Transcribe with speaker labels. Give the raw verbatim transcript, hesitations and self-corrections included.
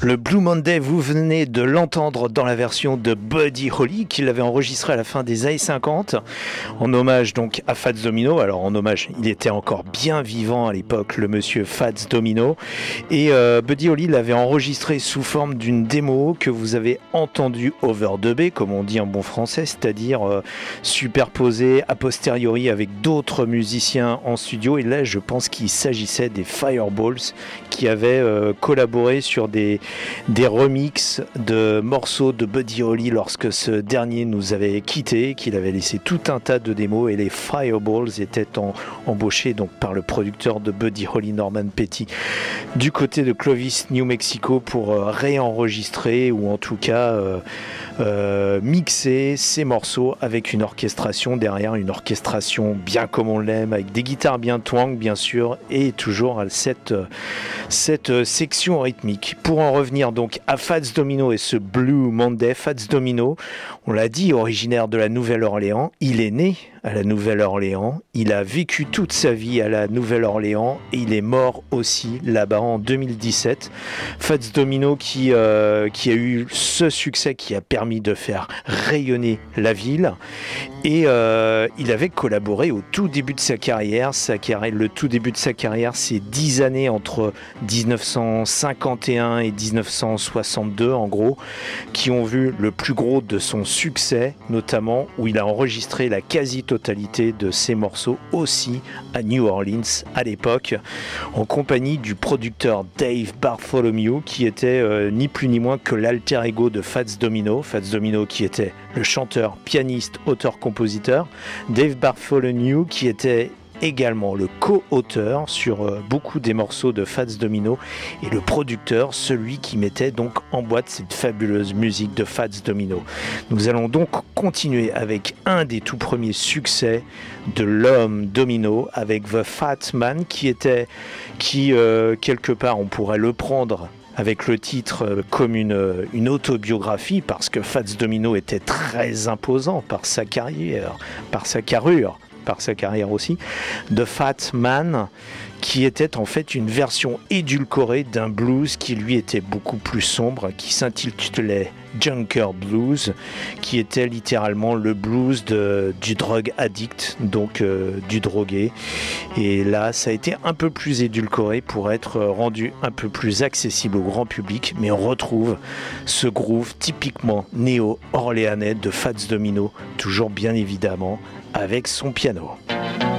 Speaker 1: Le Blue Monday, vous venez de l'entendre dans la version de Buddy Holly, qu'il avait enregistré à la fin des années cinquante, en hommage donc à Fats Domino. Alors en hommage, il était encore bien vivant à l'époque, le monsieur Fats Domino. Et euh, Buddy Holly l'avait enregistré sous forme d'une démo que vous avez entendu overdubé, comme on dit en bon français, c'est-à-dire euh, superposé a posteriori avec d'autres musiciens en studio. Et là, je pense qu'il s'agissait des Fireballs qui avaient euh, collaboré sur des des remixes de morceaux de Buddy Holly lorsque ce dernier nous avait quittés, qu'il avait laissé tout un tas de démos, et les Fireballs étaient en, embauchés donc par le producteur de Buddy Holly, Norman Petty, du côté de Clovis, New Mexico, pour euh, réenregistrer ou en tout cas euh, euh, mixer ces morceaux avec une orchestration derrière, une orchestration bien comme on l'aime, avec des guitares bien twang bien sûr, et toujours cette, cette section rythmique. Pour en revenir donc à Fats Domino et ce Blue Monday, Fats Domino, on l'a dit, originaire de la Nouvelle-Orléans, il est né à la Nouvelle-Orléans, il a vécu toute sa vie à la Nouvelle-Orléans et il est mort aussi là-bas en deux mille dix-sept. Fats Domino qui, euh, qui a eu ce succès qui a permis de faire rayonner la ville, et euh, il avait collaboré au tout début de sa carrière. Sa carrière le tout début de sa carrière, c'est dix années entre dix-neuf cent cinquante et un et dix-neuf cent soixante-deux en gros, qui ont vu le plus gros de son succès, notamment où il a enregistré la quasi-totalité de ses morceaux aussi à New Orleans à l'époque, en compagnie du producteur Dave Bartholomew, qui était euh, ni plus ni moins que l'alter ego de Fats Domino. Fats Domino qui était le chanteur, pianiste, auteur-compositeur, Dave Bartholomew qui était également le co-auteur sur euh, beaucoup des morceaux de Fats Domino, et le producteur, celui qui mettait donc en boîte cette fabuleuse musique de Fats Domino. Nous allons donc continuer avec un des tout premiers succès de l'homme Domino, avec The Fat Man, qui était, qui euh, quelque part on pourrait le prendre avec le titre comme une, une autobiographie, parce que Fats Domino était très imposant par sa carrière, par sa carrure, par sa carrière aussi. The Fat Man, qui était en fait une version édulcorée d'un blues qui lui était beaucoup plus sombre, qui s'intitulait Junker Blues, qui était littéralement le blues de, du drug addict, donc euh, du drogué. Et là, ça a été un peu plus édulcoré pour être rendu un peu plus accessible au grand public, mais on retrouve ce groove typiquement néo-orléanais de Fats Domino, toujours bien évidemment avec son piano.